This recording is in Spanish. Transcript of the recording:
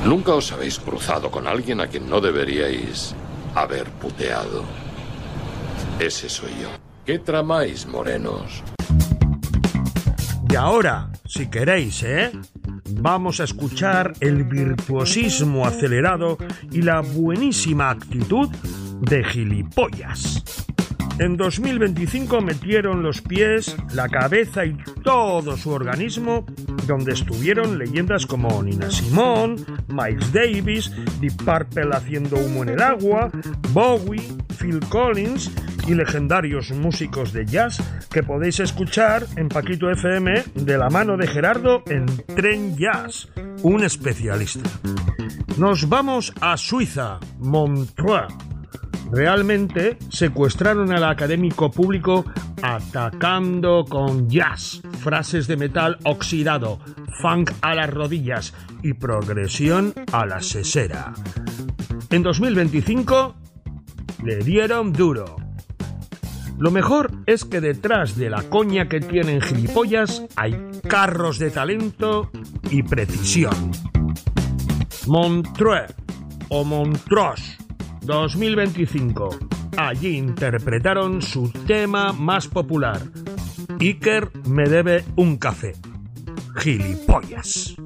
Nunca os habéis cruzado con alguien a quien no deberíais haber puteado. Ese soy yo. ¿Qué tramáis, morenos? Y ahora, si queréis, vamos a escuchar el virtuosismo acelerado y la buenísima actitud de Gilipollas. En 2025 metieron los pies, la cabeza y todo su organismo donde estuvieron leyendas como Nina Simone, Miles Davis, Deep Purple haciendo humo en el agua, Bowie, Phil Collins y legendarios músicos de jazz que podéis escuchar en Paquito FM de la mano de Gerardo en Tren Jazz, un especialista. Nos vamos a Suiza, Montreux. Realmente secuestraron al académico público atacando con jazz, frases de metal oxidado, funk a las rodillas y progresión a la sesera. En 2025 le dieron duro. Lo mejor es que detrás de la coña que tienen Gilipollas hay carros de talento y precisión. Montreux o Montreux 2025. Allí interpretaron su tema más popular. Iker me debe un café. Gilipollas.